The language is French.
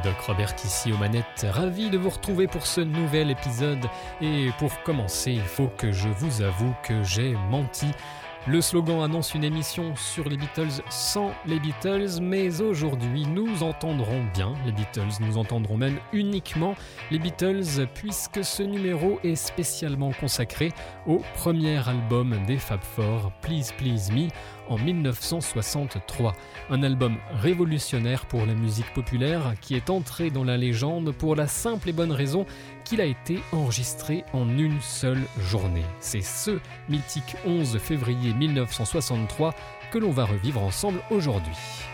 Doc Robert ici aux manettes, ravi de vous retrouver pour ce nouvel épisode. Et pour commencer, il faut que je vous avoue que j'ai menti. Le slogan annonce une émission sur les Beatles sans les Beatles, mais aujourd'hui nous entendrons bien les Beatles, nous entendrons même uniquement les Beatles puisque ce numéro est spécialement consacré au premier album des Fab Four, Please Please Me, en 1963. Un album révolutionnaire pour la musique populaire qui est entré dans la légende pour la simple et bonne raison qu'il a été enregistré en une seule journée. C'est ce mythique 11 février 1963 que l'on va revivre ensemble aujourd'hui.